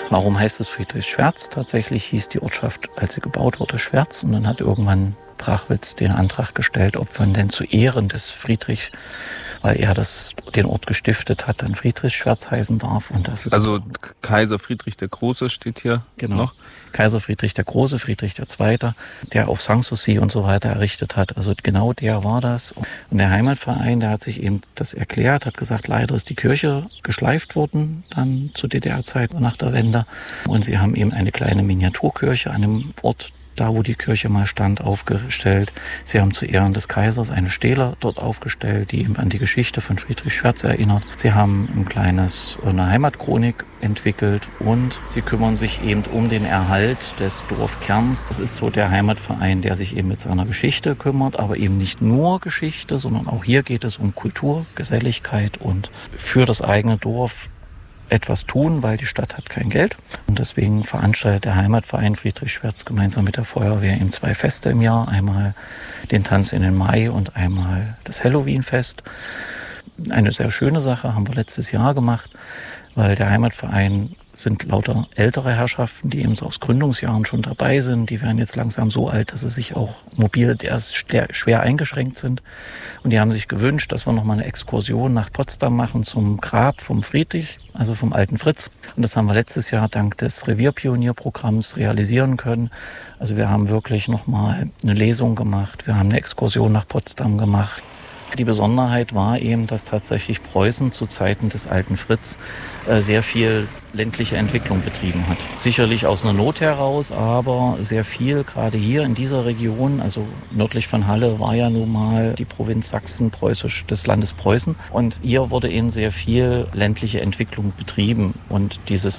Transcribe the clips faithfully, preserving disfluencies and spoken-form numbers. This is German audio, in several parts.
Warum heißt es Friedrichsschwerz? Tatsächlich hieß die Ortschaft, als sie gebaut wurde, Schwerz. Und dann hat irgendwann Brachwitz den Antrag gestellt, ob man denn zu Ehren des Friedrichs, weil er das, den Ort gestiftet hat, dann Friedrichsschwerz heißen darf. Und dafür also Kaiser Friedrich der Große steht hier genau. noch. Kaiser Friedrich der Große, Friedrich der Zweite, der auch Sanssouci und so weiter errichtet hat. Also genau der war das. Und der Heimatverein, der hat sich eben das erklärt, hat gesagt, leider ist die Kirche geschleift worden, dann zu D D R-Zeit nach der Wende. Und sie haben eben eine kleine Miniaturkirche an dem Ort, da wo die Kirche mal stand, aufgestellt. Sie haben zu Ehren des Kaisers eine Stele dort aufgestellt, die eben an die Geschichte von Friedrich Schwerz erinnert. Sie haben ein kleines, eine Heimatchronik entwickelt und sie kümmern sich eben um den Erhalt des Dorfkerns. Das ist so der Heimatverein, der sich eben mit seiner Geschichte kümmert, aber eben nicht nur Geschichte, sondern auch hier geht es um Kultur, Geselligkeit und für das eigene Dorf etwas tun, weil die Stadt hat kein Geld. Und deswegen veranstaltet der Heimatverein Friedrichsschwerz gemeinsam mit der Feuerwehr eben zwei Feste im Jahr. Einmal den Tanz in den Mai und einmal das Halloween-Fest. Eine sehr schöne Sache haben wir letztes Jahr gemacht, weil der Heimatverein sind lauter ältere Herrschaften, die eben so aus Gründungsjahren schon dabei sind. Die werden jetzt langsam so alt, dass sie sich auch mobil schwer eingeschränkt sind. Und die haben sich gewünscht, dass wir nochmal eine Exkursion nach Potsdam machen zum Grab vom Friedrich, also vom alten Fritz. Und das haben wir letztes Jahr dank des Revierpionierprogramms realisieren können. Also wir haben wirklich nochmal eine Lesung gemacht. Wir haben eine Exkursion nach Potsdam gemacht. Die Besonderheit war eben, dass tatsächlich Preußen zu Zeiten des alten Fritz äh, sehr viel ländliche Entwicklung betrieben hat. Sicherlich aus einer Not heraus, aber sehr viel, gerade hier in dieser Region, also nördlich von Halle war ja nun mal die Provinz Sachsen preußisch des Landes Preußen. Und hier wurde eben sehr viel ländliche Entwicklung betrieben. Und dieses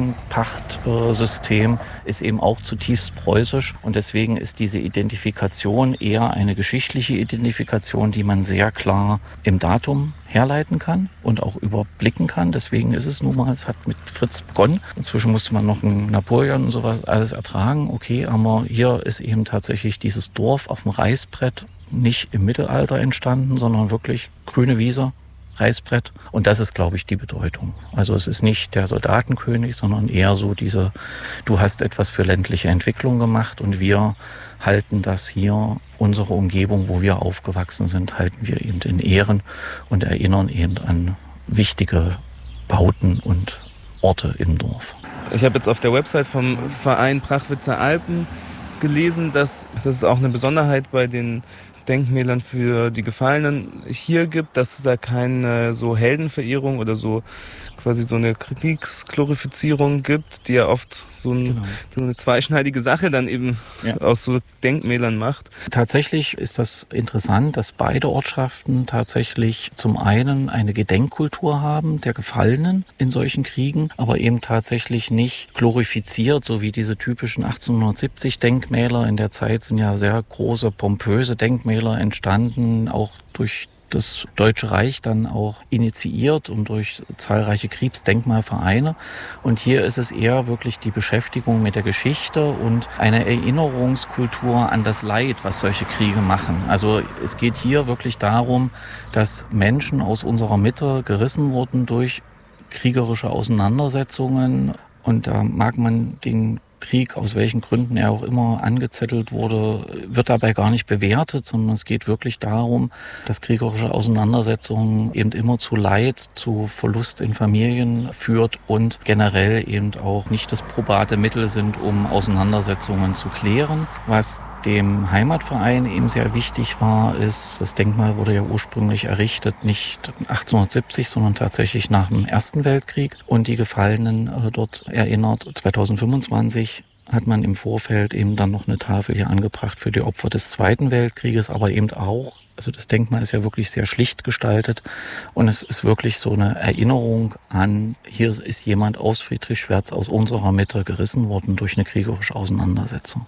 Domänenpachtsystem ist eben auch zutiefst preußisch. Und deswegen ist diese Identifikation eher eine geschichtliche Identifikation, die man sehr klar im Datum herleiten kann und auch überblicken kann. Deswegen ist es nun mal, es hat mit Fritz begonnen. Inzwischen musste man noch einen Napoleon und sowas alles ertragen. Okay, aber hier ist eben tatsächlich dieses Dorf auf dem Reißbrett nicht im Mittelalter entstanden, sondern wirklich grüne Wiese, Reißbrett. Und das ist, glaube ich, die Bedeutung. Also es ist nicht der Soldatenkönig, sondern eher so diese, du hast etwas für ländliche Entwicklung gemacht und wir halten das hier, unsere Umgebung, wo wir aufgewachsen sind, halten wir eben in Ehren und erinnern eben an wichtige Bauten und Orte im Dorf. Ich habe jetzt auf der Website vom Verein Brachwitzer Alpen gelesen, dass, dass es auch eine Besonderheit bei den Denkmälern für die Gefallenen hier gibt, dass es da keine so Heldenverehrung oder so quasi so eine Kriegsglorifizierung gibt, die ja oft so, ein, genau. so eine zweischneidige Sache dann eben ja. aus so Denkmälern macht. Tatsächlich ist das interessant, dass beide Ortschaften tatsächlich zum einen eine Gedenkkultur haben der Gefallenen in solchen Kriegen, aber eben tatsächlich nicht glorifiziert, so wie diese typischen achtzehnhundertsiebzig Denkmäler. In der Zeit sind ja sehr große, pompöse Denkmäler entstanden, auch durch das Deutsche Reich dann auch initiiert und durch zahlreiche Kriegsdenkmalvereine. Und hier ist es eher wirklich die Beschäftigung mit der Geschichte und eine Erinnerungskultur an das Leid, was solche Kriege machen. Also es geht hier wirklich darum, dass Menschen aus unserer Mitte gerissen wurden durch kriegerische Auseinandersetzungen. Und da mag man den Krieg, aus welchen Gründen er auch immer angezettelt wurde, wird dabei gar nicht bewertet, sondern es geht wirklich darum, dass kriegerische Auseinandersetzungen eben immer zu Leid, zu Verlust in Familien führt und generell eben auch nicht das probate Mittel sind, um Auseinandersetzungen zu klären. Was dem Heimatverein eben sehr wichtig war, ist, das Denkmal wurde ja ursprünglich errichtet, nicht achtzehnhundertsiebzig, sondern tatsächlich nach dem Ersten Weltkrieg und die Gefallenen äh, dort erinnert. zweitausendfünfundzwanzig hat man im Vorfeld eben dann noch eine Tafel hier angebracht für die Opfer des Zweiten Weltkrieges, aber eben auch, also das Denkmal ist ja wirklich sehr schlicht gestaltet und es ist wirklich so eine Erinnerung an, hier ist jemand aus Friedrichsschwerz, aus unserer Mitte gerissen worden durch eine kriegerische Auseinandersetzung.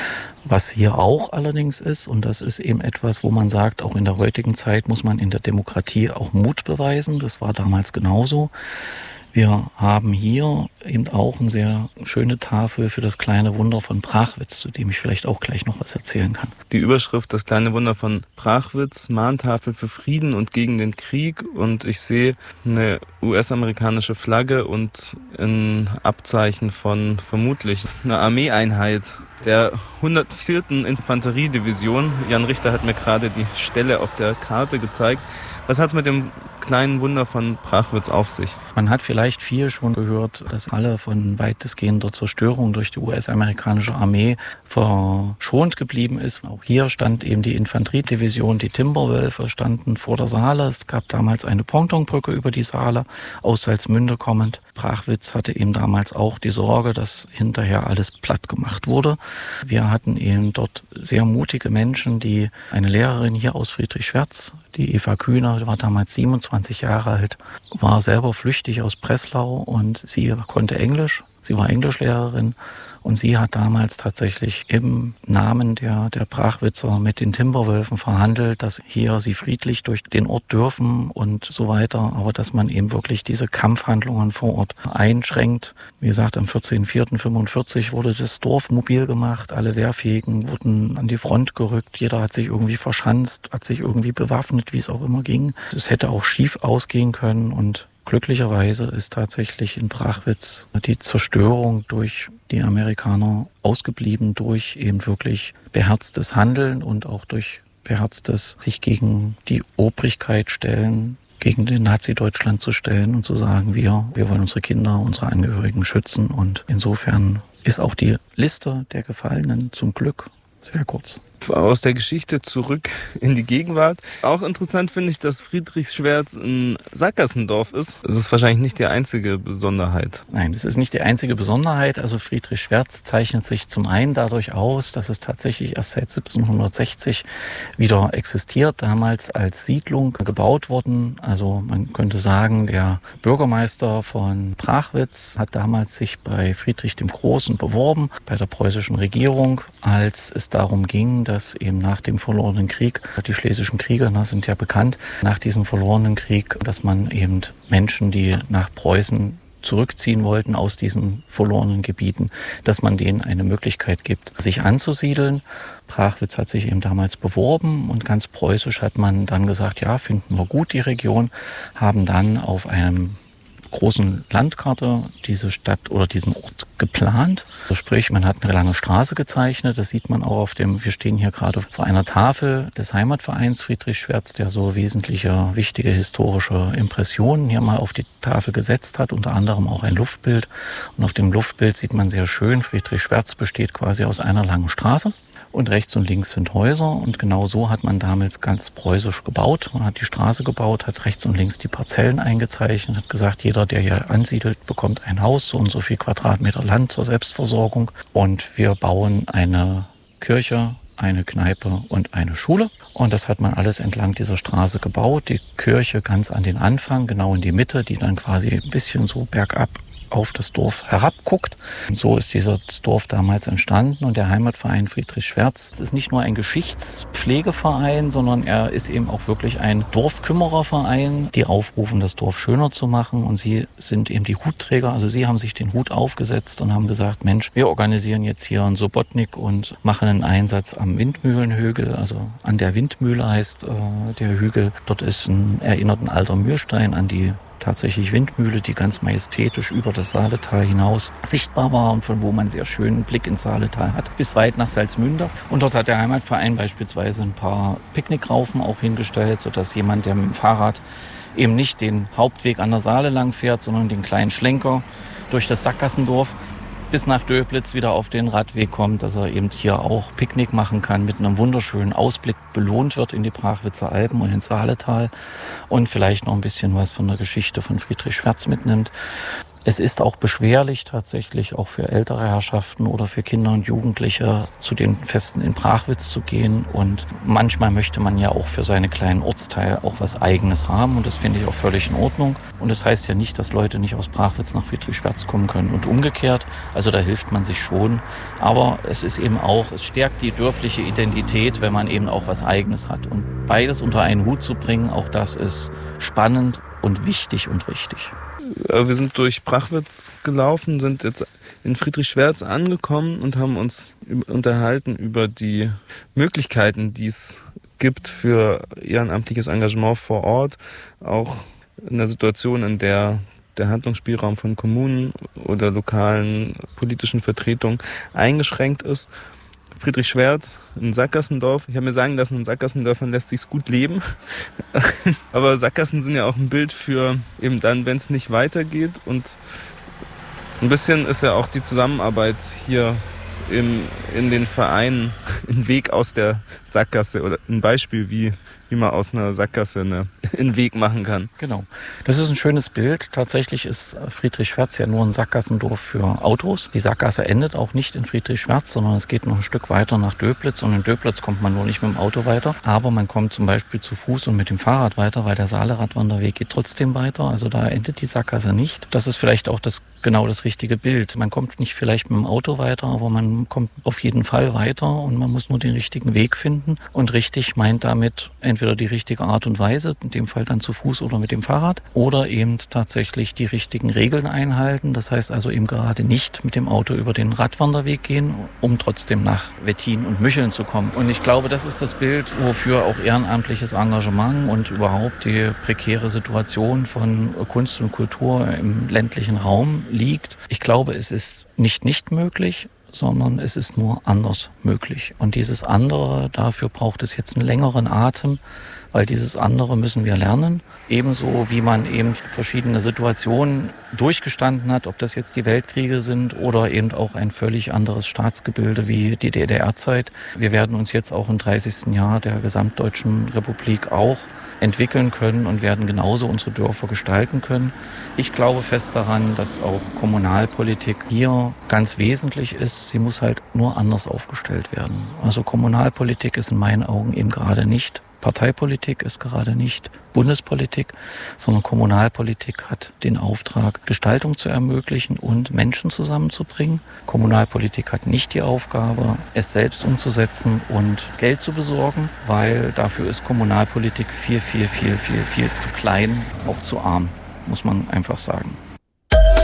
Was hier auch allerdings ist, und das ist eben etwas, wo man sagt, auch in der heutigen Zeit muss man in der Demokratie auch Mut beweisen, das war damals genauso. Wir haben hier eben auch eine sehr schöne Tafel für das kleine Wunder von Prachwitz, zu dem ich vielleicht auch gleich noch was erzählen kann. Die Überschrift Das kleine Wunder von Prachwitz, Mahntafel für Frieden und gegen den Krieg. Und ich sehe eine U S-amerikanische Flagge und ein Abzeichen von vermutlich einer Armeeeinheit der hundertvierten Infanteriedivision. Jan Richter hat mir gerade die Stelle auf der Karte gezeigt. Was hat es mit dem kleinen Wunder von Prachwitz auf sich? Man hat vielleicht viel schon gehört, dass alle von weitestgehender Zerstörung durch die U S-amerikanische Armee verschont geblieben ist. Auch hier stand eben die Infanteriedivision, die Timberwölfe standen vor der Saale. Es gab damals eine Pontonbrücke über die Saale, aus Salzmünde kommend. Prachwitz hatte eben damals auch die Sorge, dass hinterher alles platt gemacht wurde. Wir hatten eben dort sehr mutige Menschen, die eine Lehrerin hier aus Friedrichswertz, die Eva Kühner, war damals siebenundzwanzig Jahre alt, war selber flüchtig aus Breslau und sie konnte Englisch. Sie war Englischlehrerin und sie hat damals tatsächlich im Namen der, der Prachwitzer mit den Timberwölfen verhandelt, dass hier sie friedlich durch den Ort dürfen und so weiter, aber dass man eben wirklich diese Kampfhandlungen vor Ort einschränkt. Wie gesagt, am vierzehnten vierten fünfundvierzig wurde das Dorf mobil gemacht, alle Wehrfähigen wurden an die Front gerückt, jeder hat sich irgendwie verschanzt, hat sich irgendwie bewaffnet, wie es auch immer ging. Es hätte auch schief ausgehen können und glücklicherweise ist tatsächlich in Prachwitz die Zerstörung durch die Amerikaner ausgeblieben, durch eben wirklich beherztes Handeln und auch durch beherztes sich gegen die Obrigkeit stellen, gegen den Nazi-Deutschland zu stellen und zu sagen, wir, wir wollen unsere Kinder, unsere Angehörigen schützen. Und insofern ist auch die Liste der Gefallenen zum Glück sehr kurz. Aus der Geschichte zurück in die Gegenwart. Auch interessant finde ich, dass Friedrichswertz ein Sackgassendorf ist. Das ist wahrscheinlich nicht die einzige Besonderheit. Nein, es ist nicht die einzige Besonderheit. Also Friedrichswertz zeichnet sich zum einen dadurch aus, dass es tatsächlich erst seit siebzehnhundertsechzig wieder existiert, damals als Siedlung gebaut worden. Also man könnte sagen, der Bürgermeister von Prachwitz hat damals sich bei Friedrich dem Großen beworben, bei der preußischen Regierung, als es darum ging, dass dass eben nach dem verlorenen Krieg, die Schlesischen Kriege na, sind ja bekannt, nach diesem verlorenen Krieg, dass man eben Menschen, die nach Preußen zurückziehen wollten aus diesen verlorenen Gebieten, dass man denen eine Möglichkeit gibt, sich anzusiedeln. Prachwitz hat sich eben damals beworben und ganz preußisch hat man dann gesagt, ja, finden wir gut die Region, haben dann auf einem großen Landkarte diese Stadt oder diesen Ort geplant. Also sprich, man hat eine lange Straße gezeichnet. Das sieht man auch auf dem, wir stehen hier gerade vor einer Tafel des Heimatvereins Friedrichswertz, der so wesentliche, wichtige historische Impressionen hier mal auf die Tafel gesetzt hat, unter anderem auch ein Luftbild. Und auf dem Luftbild sieht man sehr schön, Friedrichswertz besteht quasi aus einer langen Straße. Und rechts und links sind Häuser und genau so hat man damals ganz preußisch gebaut. Man hat die Straße gebaut, hat rechts und links die Parzellen eingezeichnet, hat gesagt, jeder, der hier ansiedelt, bekommt ein Haus, so und so viel Quadratmeter Land zur Selbstversorgung. Und wir bauen eine Kirche, eine Kneipe und eine Schule. Und das hat man alles entlang dieser Straße gebaut. Die Kirche ganz an den Anfang, genau in die Mitte, die dann quasi ein bisschen so bergab auf das Dorf herabguckt. Und so ist dieses Dorf damals entstanden und der Heimatverein Friedrichswertz. Es ist nicht nur ein Geschichtspflegeverein, sondern er ist eben auch wirklich ein Dorfkümmererverein, die aufrufen, das Dorf schöner zu machen und sie sind eben die Hutträger. Also sie haben sich den Hut aufgesetzt und haben gesagt, Mensch, wir organisieren jetzt hier einen Sobotnik und machen einen Einsatz am Windmühlenhügel, also an der Windmühle heißt äh, der Hügel. Dort ist ein, erinnert ein alter Mühlstein an die tatsächlich Windmühle, die ganz majestätisch über das Saaletal hinaus sichtbar war und von wo man sehr schönen Blick ins Saaletal hat, bis weit nach Salzmünde. Und dort hat der Heimatverein beispielsweise ein paar Picknickraufen auch hingestellt, sodass jemand, der mit dem Fahrrad eben nicht den Hauptweg an der Saale lang fährt, sondern den kleinen Schlenker durch das Sackgassendorf bis nach Döblitz wieder auf den Radweg kommt, dass er eben hier auch Picknick machen kann, mit einem wunderschönen Ausblick belohnt wird in die Prachwitzer Alpen und ins Saaletal und vielleicht noch ein bisschen was von der Geschichte von Friedrichswertz mitnimmt. Es ist auch beschwerlich tatsächlich, auch für ältere Herrschaften oder für Kinder und Jugendliche zu den Festen in Prachwitz zu gehen. Und manchmal möchte man ja auch für seine kleinen Ortsteile auch was Eigenes haben. Und das finde ich auch völlig in Ordnung. Und das heißt ja nicht, dass Leute nicht aus Prachwitz nach Friedrichswertz kommen können und umgekehrt. Also da hilft man sich schon. Aber es ist eben auch, es stärkt die dörfliche Identität, wenn man eben auch was Eigenes hat. Und beides unter einen Hut zu bringen, auch das ist spannend und wichtig und richtig. Wir sind durch Prachwitz gelaufen, sind jetzt in Friedrichswertz angekommen und haben uns unterhalten über die Möglichkeiten, die es gibt für ehrenamtliches Engagement vor Ort, auch in der Situation, in der der Handlungsspielraum von Kommunen oder lokalen politischen Vertretungen eingeschränkt ist. Friedrichswertz, ein Sackgassendorf. Ich habe mir sagen lassen, in Sackgassendörfern lässt sich's gut leben. Aber Sackgassen sind ja auch ein Bild für eben dann, wenn es nicht weitergeht. Und ein bisschen ist ja auch die Zusammenarbeit hier im, in den Vereinen ein Weg aus der Sackgasse oder ein Beispiel, wie, wie man aus einer Sackgasse eine, einen Weg machen kann. Genau. Das ist ein schönes Bild. Tatsächlich ist Friedrichswertz ja nur ein Sackgassendorf für Autos. Die Sackgasse endet auch nicht in Friedrichswertz, sondern es geht noch ein Stück weiter nach Döblitz. Und in Döblitz kommt man nur nicht mit dem Auto weiter. Aber man kommt zum Beispiel zu Fuß und mit dem Fahrrad weiter, weil der Saale-Radwanderweg geht trotzdem weiter. Also da endet die Sackgasse nicht. Das ist vielleicht auch das genau das richtige Bild. Man kommt nicht vielleicht mit dem Auto weiter, aber man kommt auf jeden Fall weiter und man muss nur den richtigen Weg finden. Und richtig meint damit entweder die richtige Art und Weise, in dem Fall dann zu Fuß oder mit dem Fahrrad, oder eben tatsächlich die richtigen Regeln einhalten. Das heißt also eben gerade nicht mit dem Auto über den Radwanderweg gehen, um trotzdem nach Wettin und Mücheln zu kommen. Und ich glaube, das ist das Bild, wofür auch ehrenamtliches Engagement und überhaupt die prekäre Situation von Kunst und Kultur im ländlichen Raum liegt. Ich glaube, es ist nicht nicht möglich, sondern es ist nur anders möglich. Und dieses andere, dafür braucht es jetzt einen längeren Atem, weil dieses andere müssen wir lernen. Ebenso wie man eben verschiedene Situationen durchgestanden hat, ob das jetzt die Weltkriege sind oder eben auch ein völlig anderes Staatsgebilde wie die D D R-Zeit. Wir werden uns jetzt auch im dreißigsten Jahr der gesamtdeutschen Republik auch entwickeln können und werden genauso unsere Dörfer gestalten können. Ich glaube fest daran, dass auch Kommunalpolitik hier ganz wesentlich ist. Sie muss halt nur anders aufgestellt werden. Also Kommunalpolitik ist in meinen Augen eben gerade nicht Parteipolitik, ist gerade nicht Bundespolitik, sondern Kommunalpolitik hat den Auftrag, Gestaltung zu ermöglichen und Menschen zusammenzubringen. Kommunalpolitik hat nicht die Aufgabe, es selbst umzusetzen und Geld zu besorgen, weil dafür ist Kommunalpolitik viel, viel, viel, viel, viel zu klein, auch zu arm, muss man einfach sagen.